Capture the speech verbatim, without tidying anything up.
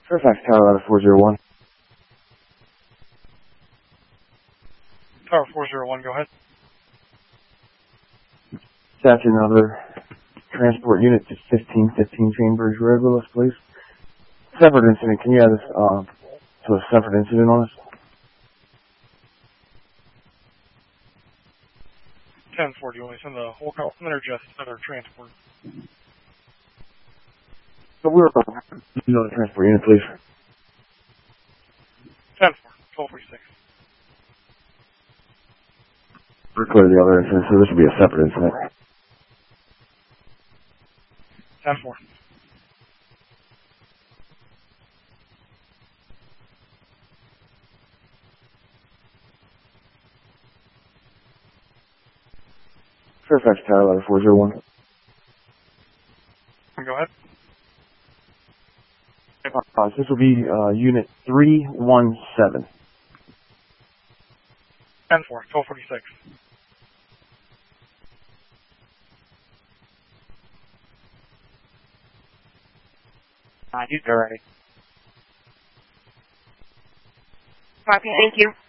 Fairfax Tower, ladder four zero one. Tower four zero one, go ahead. Dispatch another transport unit to fifteen fifteen Chambers Road with us, please. Separate incident. Can you add this uh, to a separate incident on us? ten four, do you want me to send the whole complement or just another transport? So we're another transport unit, please. ten four, twelve forty-six. We're clear of the other incident, so this will be a separate incident. ten four. Fairfax Tower, ladder four zero one. Go ahead. Uh, this will be uh, unit three one seven. ten four, twelve forty-six. Uh, he's already. Copy, thank you.